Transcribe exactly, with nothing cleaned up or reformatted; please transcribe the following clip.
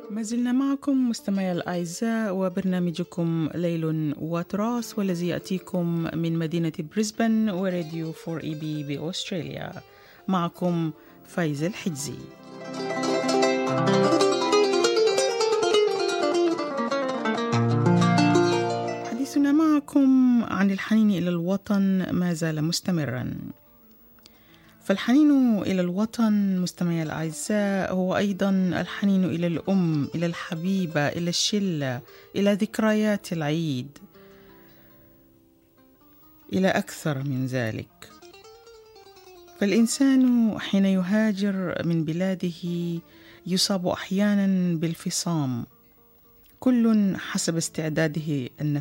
ما زلنا معكم مستمعي الأعزاء وبرنامجكم ليل وتراث، والذي يأتيكم من مدينة بريسبن وراديو فور إي بي بأستراليا. معكم فايز الحجزي. حديثنا معكم عن الحنين إلى الوطن ما زال مستمرا. فالحنين إلى الوطن مستمعي الأعزاء هو أيضا الحنين إلى الأم، إلى الحبيبة، إلى الشلة، إلى ذكريات العيد، إلى أكثر من ذلك. فالإنسان حين يهاجر من بلاده يصاب أحيانا بالفصام، كل حسب استعداده النفسي